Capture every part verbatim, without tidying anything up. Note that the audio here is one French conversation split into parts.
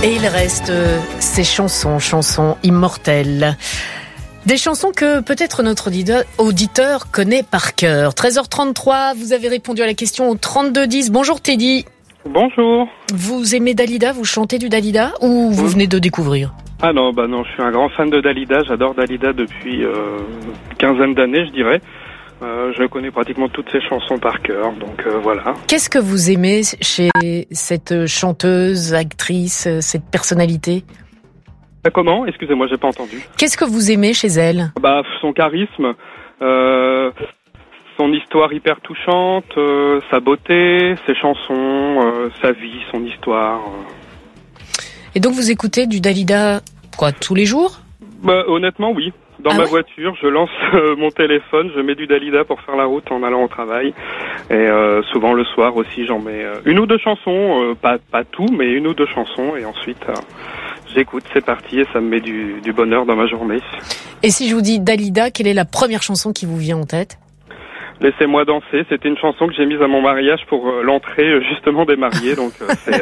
Et il reste euh, ces chansons, chansons immortelles. Des chansons que peut-être notre auditeur, auditeur connaît par cœur. treize heures trente-trois, vous avez répondu à la question au trente-deux dix. Bonjour Teddy. Bonjour. Vous aimez Dalida, vous chantez du Dalida ou vous oui. venez de découvrir? Ah non, bah non, je suis un grand fan de Dalida, j'adore Dalida depuis euh, une quinzaine d'années je dirais. Euh, je connais pratiquement toutes ses chansons par cœur, donc euh, voilà. Qu'est-ce que vous aimez chez cette chanteuse, actrice, cette personnalité? Ah, comment? Excusez-moi, j'ai pas entendu. Qu'est-ce que vous aimez chez elle? Bah, son charisme, euh, son histoire hyper touchante, euh, sa beauté, ses chansons, euh, sa vie, son histoire. Euh. Et donc vous écoutez du Dalida, quoi, tous les jours? Bah, honnêtement, oui. Dans ah ma ouais voiture, je lance euh, mon téléphone, je mets du Dalida pour faire la route en allant au travail. Et euh, souvent le soir aussi, j'en mets euh, une ou deux chansons, euh, pas pas tout, mais une ou deux chansons. Et ensuite, euh, j'écoute, c'est parti, et ça me met du, du bonheur dans ma journée. Et si je vous dis Dalida, quelle est la première chanson qui vous vient en tête? Laissez-moi danser, c'était une chanson que j'ai mise à mon mariage pour euh, l'entrée euh, justement des mariés, donc euh, c'est,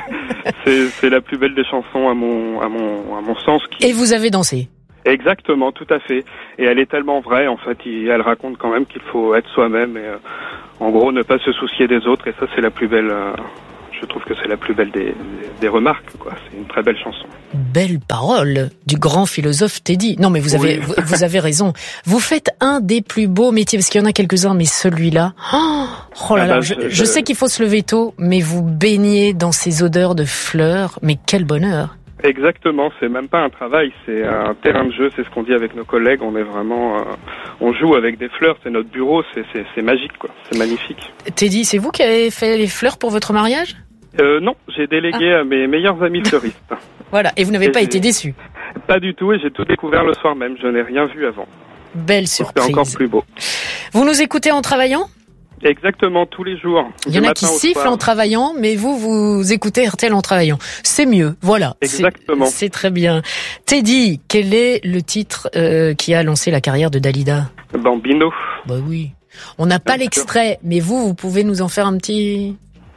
c'est c'est la plus belle des chansons à mon à mon à mon sens. Qui... Et vous avez dansé? Exactement, tout à fait. Et elle est tellement vraie, en fait, elle raconte quand même qu'il faut être soi-même et, euh, en gros, ne pas se soucier des autres. Et ça, c'est la plus belle, euh, je trouve que c'est la plus belle des, des remarques, quoi. C'est une très belle chanson. Belle parole du grand philosophe Teddy. Non, mais vous avez, oui. vous, vous avez raison. Vous faites un des plus beaux métiers, parce qu'il y en a quelques-uns, mais celui-là, oh, oh là ah là, bah, je, je... je sais qu'il faut se lever tôt, mais vous baignez dans ces odeurs de fleurs. Mais quel bonheur! Exactement, c'est même pas un travail, c'est un terrain de jeu, c'est ce qu'on dit avec nos collègues, on est vraiment, euh, on joue avec des fleurs, c'est notre bureau, c'est, c'est, c'est magique quoi, c'est magnifique. Teddy, c'est vous qui avez fait les fleurs pour votre mariage? Euh, non, j'ai délégué ah. à mes meilleurs amis fleuristes. Voilà, et vous n'avez et pas j'ai... été déçu? Pas du tout, et j'ai tout découvert le soir même, je n'ai rien vu avant. Belle surprise. C'est encore plus beau. Vous nous écoutez en travaillant? Exactement, tous les jours. Il y en a qui sifflent en travaillant, mais vous, vous écoutez R T L en travaillant. C'est mieux, voilà. Exactement. C'est, c'est très bien. Teddy, quel est le titre euh, qui a lancé la carrière de Dalida? Bambino. Bah oui. On n'a pas l'extrait, mais vous, vous pouvez nous en faire un petit...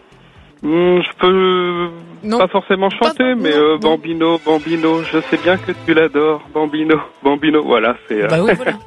Mmh, je peux non. pas forcément chanter, pas, mais non, euh, non. Bambino, Bambino, je sais bien que tu l'adores. Bambino, Bambino, voilà. C'est, euh... Bah oui, voilà.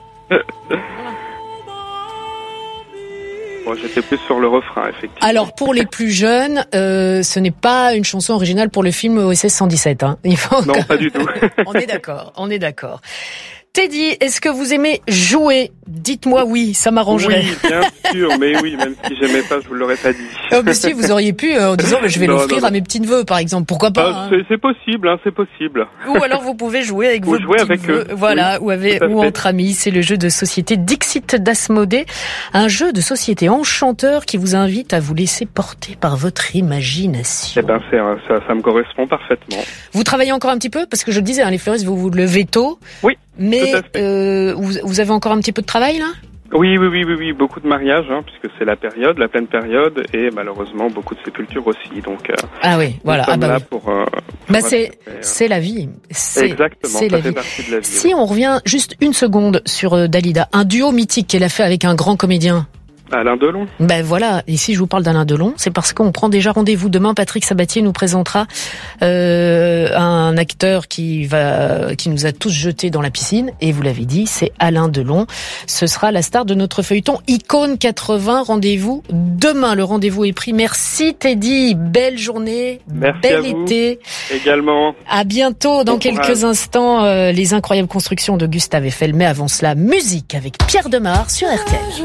Moi, j'étais plus sur le refrain, effectivement. Alors, pour les plus jeunes, euh, ce n'est pas une chanson originale pour le film O S S cent dix-sept. Hein. Il faut non, pas du tout. On est d'accord, on est d'accord. Teddy, est-ce que vous aimez jouer? Dites-moi oui, ça m'arrangerait. Oui, bien sûr, mais oui, même si j'aimais pas, je vous l'aurais pas dit. Oh, mais si, vous auriez pu, euh, en disant, bah, je vais non, l'offrir non, non. à mes petits-neveux, par exemple. Pourquoi pas? Ah, hein. c'est, c'est possible, hein, c'est possible. Ou alors vous pouvez jouer avec ou vos jouer avec eux. Voilà, oui, ou, avec, ou entre amis. C'est le jeu de société Dixit d'Asmodée. Un jeu de société enchanteur qui vous invite à vous laisser porter par votre imagination. Eh ben, c'est, ça, ça me correspond parfaitement. Vous travaillez encore un petit peu? Parce que je le disais, hein, les fleuristes, vous vous levez tôt. Oui. Mais euh, vous, vous avez encore un petit peu de travail là? Oui, oui, oui, oui, oui, beaucoup de mariages, hein, puisque c'est la période, la pleine période, et malheureusement beaucoup de sépultures aussi. Donc, euh, ah oui, voilà. Nous sommes ah bah là oui. pour, euh, pour bah c'est, euh... c'est la vie. C'est, Exactement, c'est ça la fait vie. partie de la vie. Si oui. on revient juste une seconde sur euh, Dalida, un duo mythique qu'elle a fait avec un grand comédien. Alain Delon. Ben voilà, et si je vous parle d'Alain Delon, c'est parce qu'on prend déjà rendez-vous demain. Patrick Sabatier nous présentera euh, un acteur qui va, qui nous a tous jetés dans la piscine, et vous l'avez dit, c'est Alain Delon. Ce sera la star de notre feuilleton Icône quatre-vingts. Rendez-vous demain, le rendez-vous est pris. Merci Teddy, belle journée, Merci bel à vous. été. Également. À bientôt, dans bon quelques courage. instants, euh, les incroyables constructions de Gustave Eiffel. Mais avant cela, musique avec Pierre Demar sur R T L.